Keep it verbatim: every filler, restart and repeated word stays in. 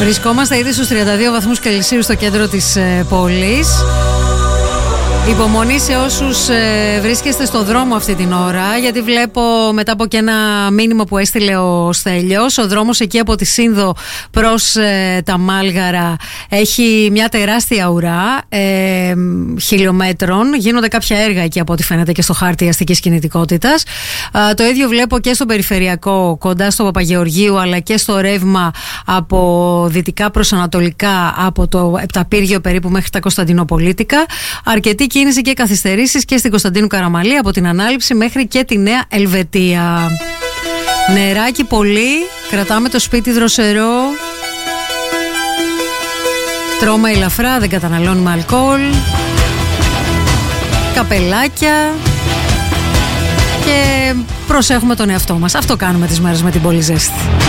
Βρισκόμαστε ήδη στους τριάντα δύο βαθμούς Κελσίου στο κέντρο της ε, πόλης. Υπομονή σε όσους ε, βρίσκεστε στο δρόμο αυτή την ώρα, γιατί βλέπω μετά από και ένα μήνυμα που έστειλε ο Στέλιος, ο δρόμος εκεί από τη Σύνδο προς ε, τα Μάλγαρα έχει μια τεράστια ουρά ε, χιλιόμετρων. Γίνονται κάποια έργα εκεί από ό,τι φαίνεται και στο χάρτη αστικής κινητικότητας. Ε, το ίδιο βλέπω και στο περιφερειακό κοντά στο Παπαγεωργίου, αλλά και στο ρεύμα από δυτικά προς ανατολικά, από το Επταπύργιο περίπου μέχρι τα Κωνσταντινοπολίτικα. Αρκετή κίνηση και καθυστερήσεις και στην Κωνσταντίνου Καραμαλή από την Ανάληψη μέχρι και τη Νέα Ελβετία. Νεράκι πολύ, κρατάμε το σπίτι δροσερό, τρώμε ελαφρά, δεν καταναλώνουμε αλκοόλ, καπελάκια και προσέχουμε τον εαυτό μας. Αυτό κάνουμε τις μέρες με την πολύ ζέστη.